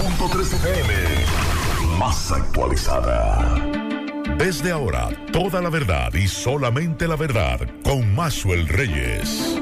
100.3 FM, más actualizada. Desde ahora, toda la verdad y solamente la verdad con Maxwell Reyes.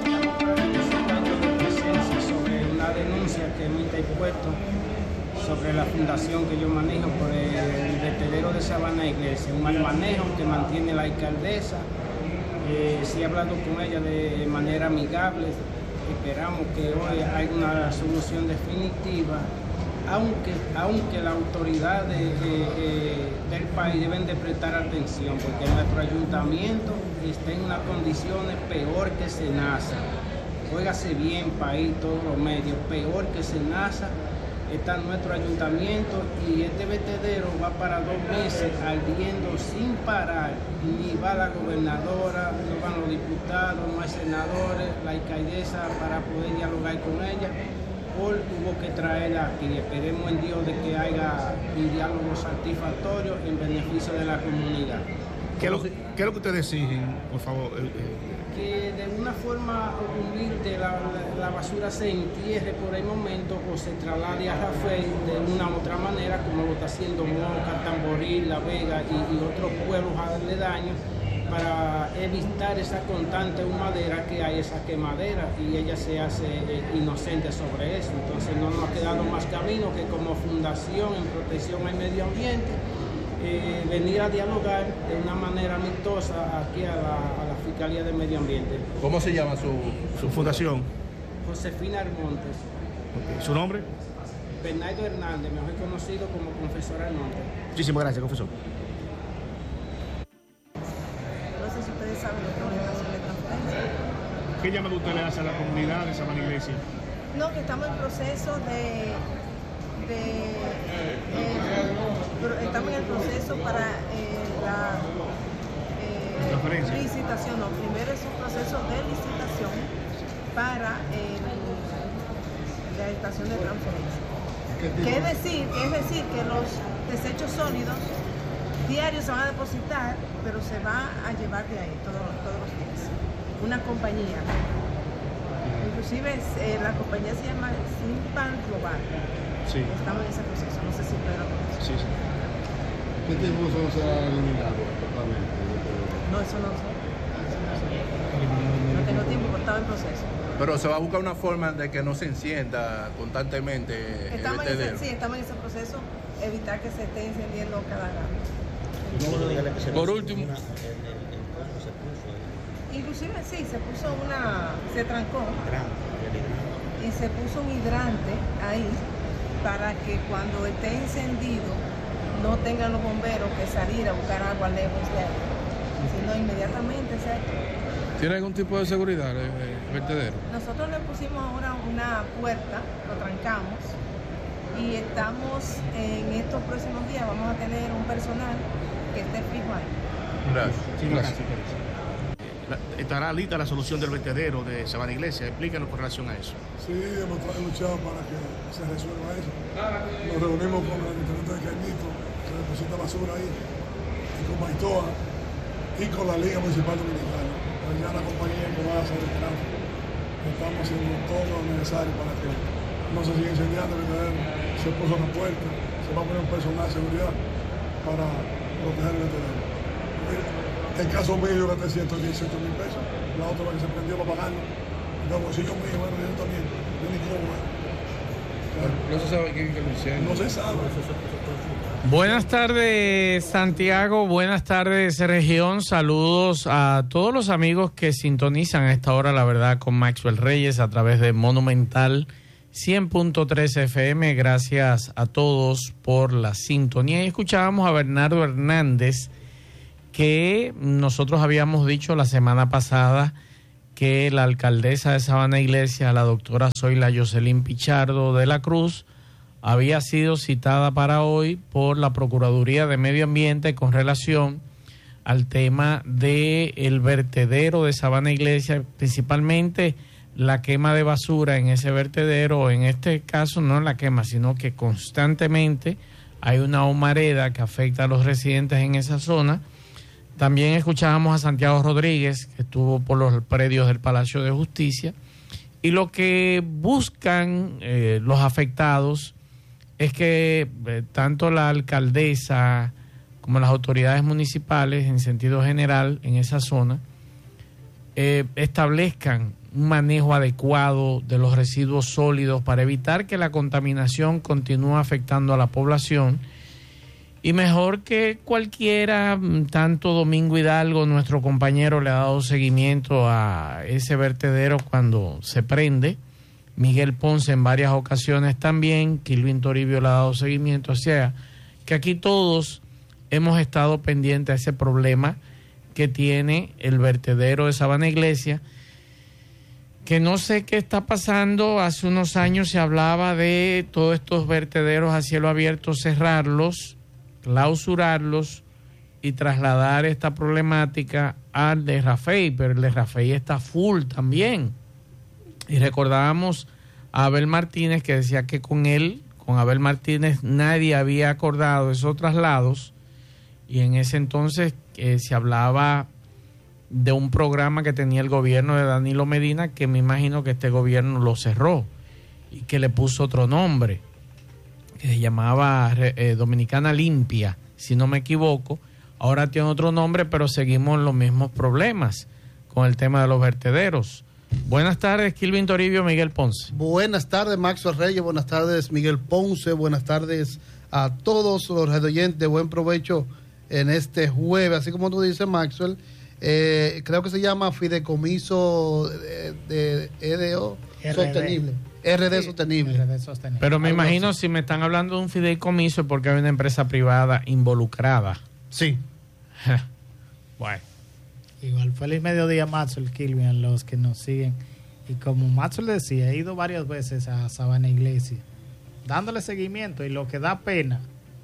Sobre una denuncia que emite el puesto sobre la fundación que yo manejo por el vertedero de Sabana Iglesia, un mal manejo que mantiene la alcaldesa. Sí he hablado con ella de manera amigable, esperamos que hoy haya una solución definitiva, aunque las autoridades del país deben de prestar atención, porque nuestro ayuntamiento está en unas condiciones peor que Senasa. Óigase bien, país, todos los medios, peor que Senasa está nuestro ayuntamiento, y este vertedero va para 2 meses ardiendo sin parar. Ni va la gobernadora, no van los diputados, no hay senadores, la alcaldesa para poder dialogar con ella. Hoy hubo que traerla aquí. Esperemos en Dios de que haya un diálogo satisfactorio en beneficio de la comunidad. ¿Qué es lo que ustedes exigen, por favor? Que de una forma humilde la basura se entierre por el momento o se traslade a Rafael de una u otra manera, como lo está haciendo Moca, Tamboril, La Vega y otros pueblos aledaños, para evitar esa constante humadera que hay, esa quemadera, y ella se hace inocente sobre eso. Entonces no nos ha quedado más camino que como fundación en protección al medio ambiente venir a dialogar de una manera amistosa aquí a la Fiscalía de Medio Ambiente. ¿Cómo se llama su fundación? Josefina Armontes. Okay. ¿Su nombre? Bernardo Hernández, mejor conocido como Confesor Armontes. Muchísimas gracias, confesor. No sé si ustedes saben lo que es una estación de transferencia. ¿Qué llamado usted le hace a la comunidad de Sabana Iglesia? No, que estamos en proceso estamos en el proceso para la licitación. No, primero es un proceso de licitación para la estación de transferencia. Es decir que los desechos sólidos diarios se van a depositar, pero se va a llevar de ahí todos los días. Una compañía, inclusive la compañía se llama Simpan Global. Sí. Estamos en ese proceso, no sé si Pedro conoce. Sí. ¿Qué tiempo se ha eliminado totalmente? No, eso no sé. No tengo tiempo, pero estaba en proceso. Pero se va a buscar una forma de que no se encienda constantemente el vertedero. Sí, estamos en ese proceso, evitar que se esté encendiendo cada rato. Por último, inclusive sí, se trancó y se puso un hidrante ahí para que cuando esté encendido no tengan los bomberos que salir a buscar agua lejos de ahí, sino inmediatamente se activa. ¿Tiene algún tipo de seguridad el vertedero? Nosotros le pusimos ahora una puerta, lo trancamos, y estamos en estos próximos días, vamos a tener un personal que esté fijo ahí. Gracias. Sí, gracias. ¿Estará lista la solución del vertedero de Sabana Iglesia? Explícanos con relación a eso. Sí, hemos luchado para que se resuelva eso. Nos reunimos con el intendente de Caimito, que deposita basura ahí, y con Baitoa, y con la Liga Municipal Dominicana. Ya la compañía que va a hacer el tráfico. Estamos haciendo todo lo necesario para que no se siga incendiando el vertedero. Se puso una puerta, se va a poner un personal de seguridad para proteger el vertedero. El caso mío yo gasté 118 mil pesos, la otra que se prendió para pagarlo. Los bolsillos míos, bueno, yo también, yo ni cómo. No se sabe quién que lo hicieron. No se sabe. Buenas tardes, Santiago. Buenas tardes, región. Saludos a todos los amigos que sintonizan a esta hora, la verdad, con Maxwell Reyes a través de Monumental 100.3 FM. Gracias a todos por la sintonía. Y escuchábamos a Bernardo Hernández, que nosotros habíamos dicho la semana pasada que la alcaldesa de Sabana Iglesia, la doctora Zoila Jocelyn Pichardo de la Cruz, había sido citada para hoy por la Procuraduría de Medio Ambiente con relación al tema del vertedero de Sabana Iglesia, principalmente la quema de basura en ese vertedero. En este caso no la quema, sino que constantemente hay una humareda que afecta a los residentes en esa zona. También escuchábamos a Santiago Rodríguez, que estuvo por los predios del Palacio de Justicia, y lo que buscan los afectados es que tanto la alcaldesa como las autoridades municipales, en sentido general, en esa zona, establezcan un manejo adecuado de los residuos sólidos para evitar que la contaminación continúe afectando a la población. Y mejor que cualquiera, tanto Domingo Hidalgo, nuestro compañero, le ha dado seguimiento a ese vertedero cuando se prende. Miguel Ponce en varias ocasiones también, Kilvin Toribio le ha dado seguimiento. O sea, que aquí todos hemos estado pendientes a ese problema que tiene el vertedero de Sabana Iglesia, que no sé qué está pasando. Hace unos años se hablaba de todos estos vertederos a cielo abierto, cerrarlos, clausurarlos y trasladar esta problemática al de Rafey, pero el de Rafey está full también. Y recordábamos a Abel Martínez, que decía que con Abel Martínez, nadie había acordado esos traslados, y en ese entonces se hablaba de un programa que tenía el gobierno de Danilo Medina, que me imagino que este gobierno lo cerró y que le puso otro nombre, que se llamaba Dominicana Limpia, si no me equivoco. Ahora tiene otro nombre, pero seguimos en los mismos problemas con el tema de los vertederos. Buenas tardes, Kilvin Toribio, Miguel Ponce. Buenas tardes, Maxwell Reyes. Buenas tardes, Miguel Ponce. Buenas tardes a todos los oyentes. Buen provecho en este jueves. Así como tú dices, Maxwell, creo que se llama Fideicomiso de EDO Sostenible. RD Sostenible. Pero me imagino, si me están hablando de un fideicomiso, es porque hay una empresa privada involucrada. Sí. Bueno. Igual, feliz mediodía, Maxwell, Kilvin, a los que nos siguen. Y como Maxwell decía, he ido varias veces a Sabana Iglesia, dándole seguimiento, y lo que da pena,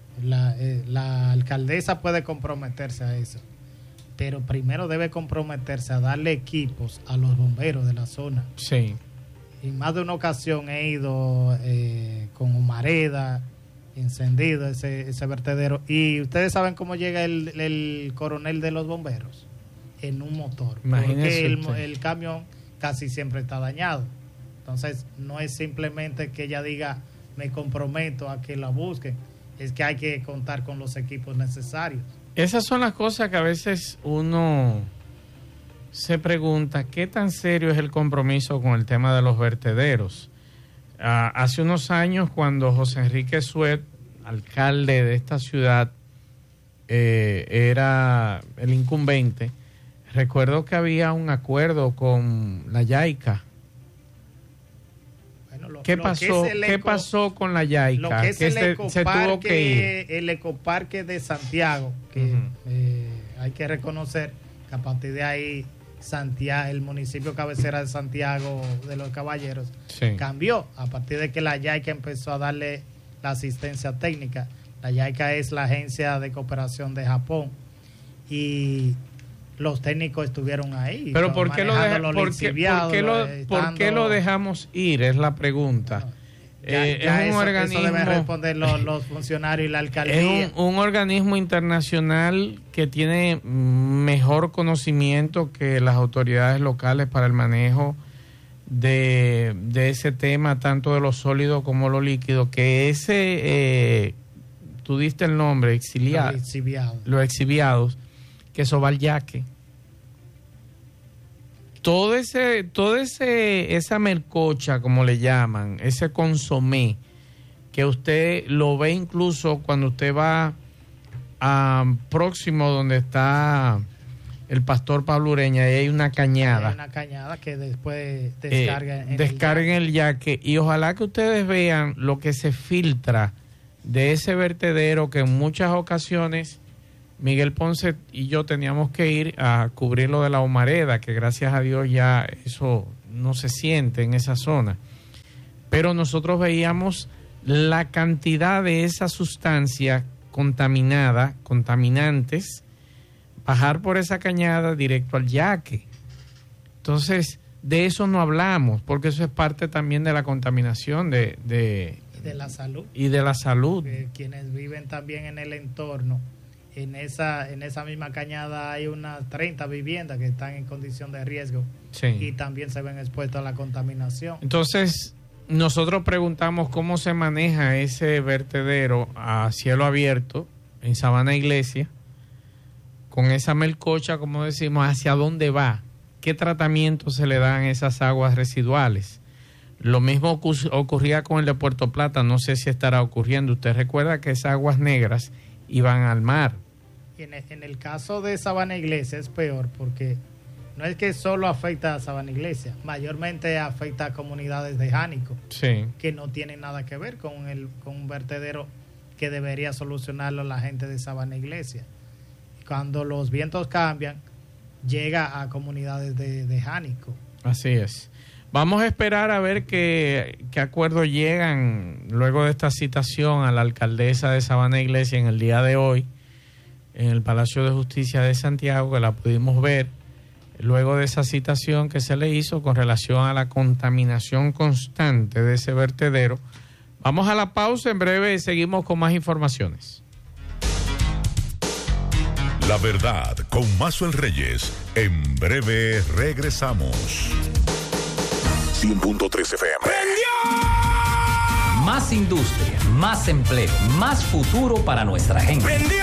la alcaldesa puede comprometerse a eso, pero primero debe comprometerse a darle equipos a los bomberos de la zona. Sí. En más de una ocasión he ido con humareda, encendido ese vertedero. Y ustedes saben cómo llega el coronel de los bomberos, en un motor. Imagínese porque el camión casi siempre está dañado. Entonces no es simplemente que ella diga me comprometo a que la busquen, es que hay que contar con los equipos necesarios. Esas son las cosas que a veces uno se pregunta, ¿qué tan serio es el compromiso con el tema de los vertederos? Hace unos años, cuando José Enrique Suet, alcalde de esta ciudad, era el incumbente, recuerdo que había un acuerdo con la YAICA. Bueno, ¿Qué pasó con la YAICA? Lo que es se tuvo que ir. El ecoparque de Santiago, que hay que reconocer que a partir de ahí Santiago, el municipio cabecera de Santiago de los Caballeros, sí, cambió a partir de que la YAICA empezó a darle la asistencia técnica. La YAICA es la agencia de cooperación de Japón, y los técnicos estuvieron ahí. Pero ¿por qué lo dejamos ir? Es la pregunta. Es un organismo, eso deben responder los funcionarios y la alcaldía. Es un organismo internacional que tiene mejor conocimiento que las autoridades locales para el manejo de ese tema, tanto de lo sólido como lo líquido, que tú diste el nombre, los exiliados, que eso va al yaque. Esa melcocha, como le llaman, ese consomé, que usted lo ve incluso cuando usted va próximo donde está el Pastor Pablo Ureña, y hay una cañada. Hay una cañada que después descarga en el yaque. Y ojalá que ustedes vean lo que se filtra de ese vertedero, que en muchas ocasiones Miguel Ponce y yo teníamos que ir a cubrir lo de la humareda, que gracias a Dios ya eso no se siente en esa zona. Pero nosotros veíamos la cantidad de esa sustancia contaminantes, bajar por esa cañada directo al yaque. Entonces, de eso no hablamos, porque eso es parte también de la contaminación y de la salud. Y de la salud. Quienes viven también en el entorno. En esa misma cañada hay unas 30 viviendas que están en condición de riesgo, sí, y también se ven expuestos a la contaminación. Entonces, nosotros preguntamos cómo se maneja ese vertedero a cielo abierto en Sabana Iglesia, con esa melcocha, como decimos, hacia dónde va, qué tratamiento se le dan a esas aguas residuales. Lo mismo ocurría con el de Puerto Plata, no sé si estará ocurriendo. Usted recuerda que esas aguas negras iban al mar. En el caso de Sabana Iglesia es peor porque no es que solo afecta a Sabana Iglesia, mayormente afecta a comunidades de Jánico, sí, que no tienen nada que ver con un vertedero que debería solucionarlo la gente de Sabana Iglesia. Cuando los vientos cambian, llega a comunidades de Jánico. Así es. Vamos a esperar a ver qué acuerdos llegan luego de esta citación a la alcaldesa de Sabana Iglesia en el día de hoy, en el Palacio de Justicia de Santiago, que la pudimos ver, luego de esa citación que se le hizo con relación a la contaminación constante de ese vertedero. Vamos a la pausa, en breve seguimos con más informaciones. La verdad con Maxwell Reyes. En breve regresamos. 100.3 FM. Más industria, más empleo, más futuro para nuestra gente.